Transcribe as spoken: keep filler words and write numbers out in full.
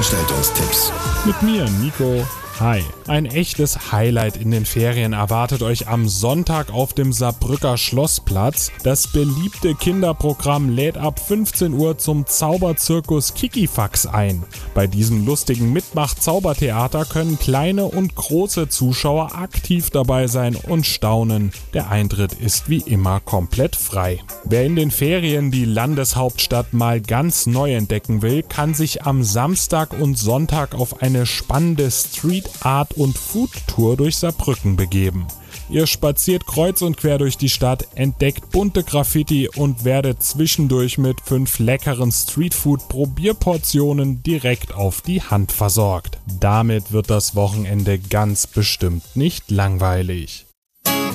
Veranstaltungstipps. Mit mir, Nico. Hi. Ein echtes Highlight in den Ferien erwartet euch am Sonntag auf dem Saarbrücker Schlossplatz. Das beliebte Kinderprogramm lädt ab fünfzehn Uhr zum Zauberzirkus Kikifax ein. Bei diesem lustigen Mitmach-Zaubertheater können kleine und große Zuschauer aktiv dabei sein und staunen. Der Eintritt ist wie immer komplett frei. Wer in den Ferien die Landeshauptstadt mal ganz neu entdecken will, kann sich am Samstag und Sonntag auf eine spannende Street Art und Food Tour durch Saarbrücken begeben. Ihr spaziert kreuz und quer durch die Stadt, entdeckt bunte Graffiti und werdet zwischendurch mit fünf leckeren Streetfood-Probierportionen direkt auf die Hand versorgt. Damit wird das Wochenende ganz bestimmt nicht langweilig.